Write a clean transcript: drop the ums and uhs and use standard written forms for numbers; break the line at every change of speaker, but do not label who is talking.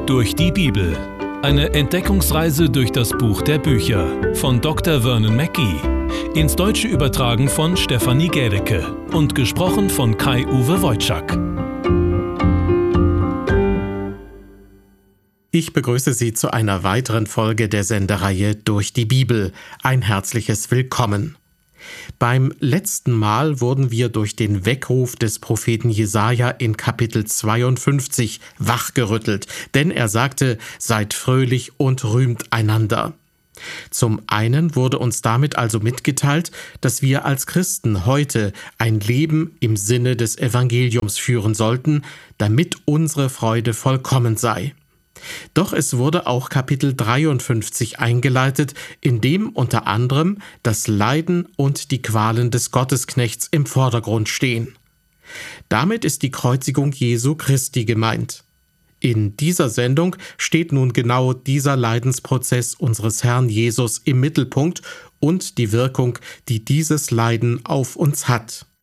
Durch die Bibel. Eine Entdeckungsreise durch das Buch der Bücher von Dr. Vernon Mackey. Ins Deutsche übertragen von Stefanie Gädecke und gesprochen von Kai-Uwe Wojczak.
Ich begrüße Sie zu einer weiteren Folge der Sendereihe Durch die Bibel. Ein herzliches Willkommen. Beim letzten Mal wurden wir durch den Weckruf des Propheten Jesaja in Kapitel 52 wachgerüttelt, denn er sagte: Seid fröhlich und rühmt einander. Zum einen wurde uns damit also mitgeteilt, dass wir als Christen heute ein Leben im Sinne des Evangeliums führen sollten, damit unsere Freude vollkommen sei. Doch es wurde auch Kapitel 53 eingeleitet, in dem unter anderem das Leiden und die Qualen des Gottesknechts im Vordergrund stehen. Damit ist die Kreuzigung Jesu Christi gemeint. In dieser Sendung steht nun genau dieser Leidensprozess unseres Herrn Jesus im Mittelpunkt und die Wirkung, die dieses Leiden auf uns hat.